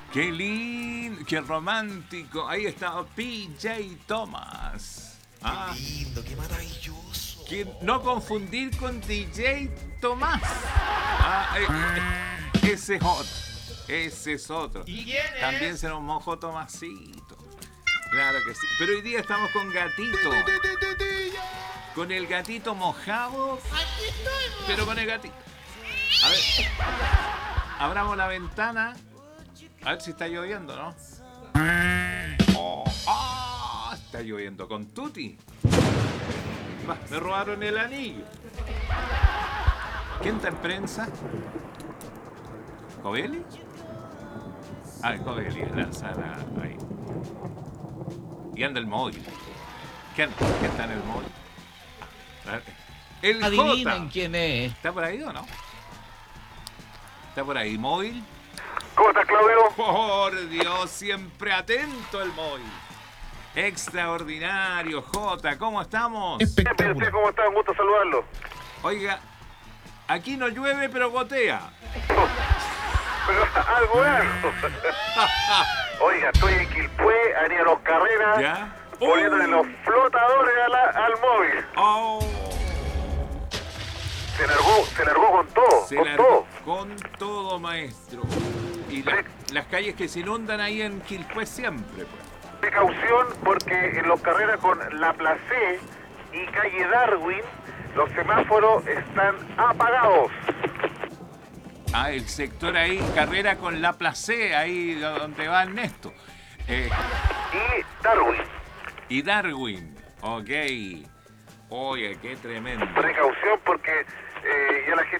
Qué lindo, qué romántico. Ahí está PJ Thomas. Qué lindo, qué maravilloso. No confundir con DJ Tomás. Ese es otro. Ese es otro. ¿Y quién es? También se nos mojó Tomasito. Claro que sí. Pero hoy día estamos con Gatito. Con el gatito mojado. Aquí estoy, Pero con el gatito. A ver. Abramos la ventana. A ver si está lloviendo, ¿no? Está lloviendo con Tuti. Me robaron el anillo. ¿Quién está en prensa? ¿Covelli? Covelli, la sala ahí. Y anda el móvil. ¿Quién está en el móvil? El Adivinen J. quién es. ¿Está por ahí o no? ¿Está por ahí móvil? ¿Cómo estás, Claudio? Por Dios, siempre atento el móvil. Extraordinario, Jota, ¿cómo estamos? Espectacular. ¿Cómo estás? Un gusto saludarlo. Oiga, aquí no llueve, pero gotea. Pero algo es. Oiga, estoy en Quilpué, Avenida Los Carreras, ¿Ya? poniéndole los flotadores al móvil. Oh. Se largó con todo, Se con largó todo. con todo, maestro. Y las calles que se inundan ahí en Quilpué siempre, pues. Precaución porque en Los Carreras con La Placé y calle Darwin los semáforos están apagados. El sector ahí, carrera con La Placé, ahí donde va Ernesto. Y Darwin. Y Darwin, ok. Oye, qué tremendo. Precaución porque ya la gente